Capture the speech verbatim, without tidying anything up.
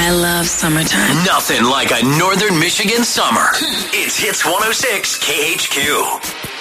I love summertime. Nothing like a Northern Michigan summer. It's Hits one oh six K H Q.